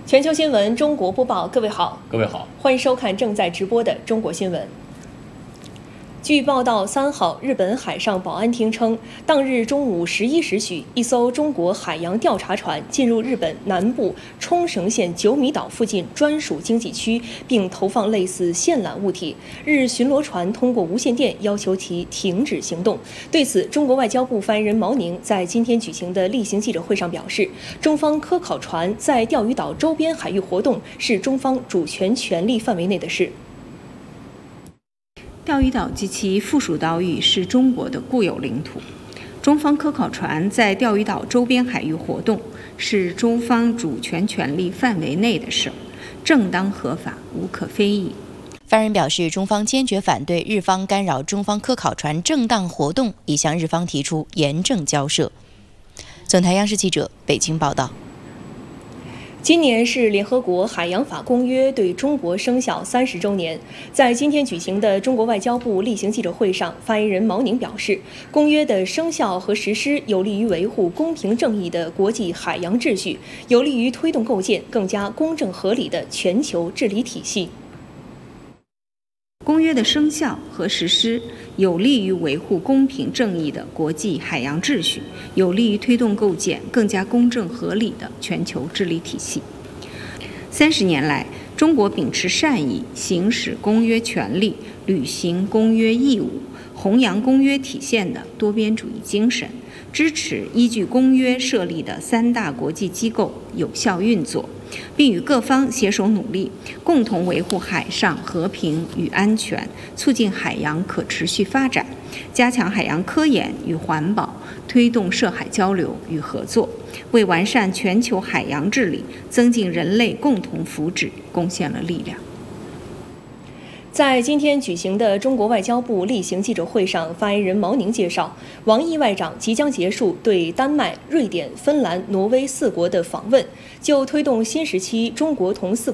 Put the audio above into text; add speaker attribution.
Speaker 1: 全球新闻中国播报，各位好，欢迎收看正在直播的中国新闻。据报道，3号，日本海上保安厅称，当日中午11时许，一艘中国海洋调查船进入日本南部冲绳县九米岛附近专属经济区，并投放类似线缆物体。日巡逻船通过无线电要求其停止行动。对此，中国外交部发言人毛宁在今天举行的例行记者会上表示，中方科考船在钓鱼岛周边海域活动是中方主权权利范围内的事。
Speaker 2: 钓鱼岛及其附属岛屿是中国的固有领土，中方科考船在钓鱼岛周边海域活动是中方主权权利范围内的事，正当合法，无可非议。
Speaker 3: 发言人表示，中方坚决反对日方干扰中方科考船正当活动，已向日方提出严正交涉。总台央视记者北京报道。
Speaker 1: 今年是联合国海洋法公约对中国生效30周年。在今天举行的中国外交部例行记者会上，发言人毛宁表示，公约的生效和实施有利于维护公平正义的国际海洋秩序，有利于推动构建更加公正合理的全球治理体系。
Speaker 2: 公约的生效和实施有利于维护公平正义的国际海洋秩序，有利于推动构建更加公正合理的全球治理体系。30年来，中国秉持善意，行使公约权利，履行公约义务，弘扬公约体现的多边主义精神，支持依据公约设立的3大国际机构有效运作，并与各方携手努力，共同维护海上和平与安全，促进海洋可持续发展，加强海洋科研与环保，推动涉海交流与合作，为完善全球海洋治理、增进人类共同福祉贡献了力量。
Speaker 1: 在今天举行的中国外交部例行记者会上，发言人毛宁介绍，王毅外长即将结束对丹麦、瑞典、芬兰、挪威4国的访问，就推动新时期中国同4